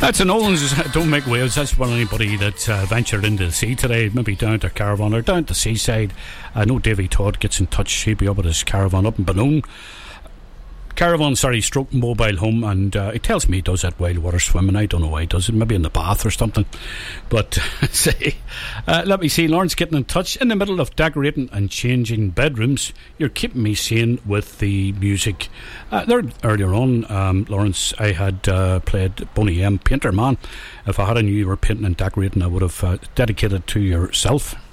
That's an Owens. Don't make waves. That's for anybody that's ventured into the sea today, maybe down to Caravan or down to the seaside. I know Davy Todd gets in touch. He'll be up at his caravan up in Balloon. Stroke mobile home, and he tells me he does that while water swimming. I don't know why he does it, maybe in the bath or something. But let me see, Lawrence getting in touch in the middle of decorating and changing bedrooms. You're keeping me sane with the music. There earlier on, Lawrence, I had played Boney M, Painter Man. If I had a knew you were painting and decorating, I would have dedicated to yourself.